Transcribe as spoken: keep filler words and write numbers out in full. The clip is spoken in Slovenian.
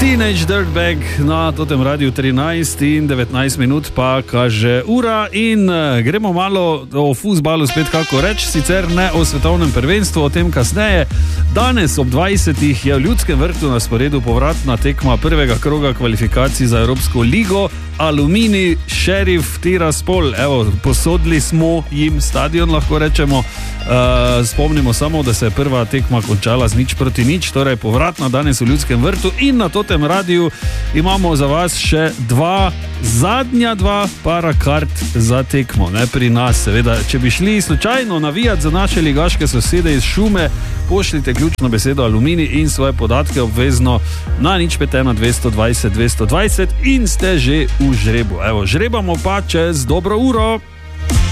Teenage Dirtbag na totem radiju trinajst in devetnajst minut pa kaže ura in uh, gremo malo o fuzbalu spet kako reč, sicer ne o svetovnem prvenstvu, o tem kasneje. Danes ob dvajsetih je v Ljudskem vrtu na sporedu povratna tekma prvega kroga kvalifikacij za Evropsko ligo. Aluminij, Šerif, Tiraspol, evo, posodili smo jim stadion, lahko rečemo. Uh, spomnimo samo, da se je prva tekma končala z nič proti nič, torej povratna danes v Ljudskem vrtu in na totem radiju imamo za vas še dva, zadnja dva para kart za tekmo, ne pri nas seveda. Če bi šli slučajno navijati za naše ligaške sosede iz Šume, pošljite ključno besedo Aluminij in svoje podatke obvezno na nič pet ena dvesto dvajset dvesto dvajset in ste že v žrebu. Evo, žrebamo pa čez dobro uro.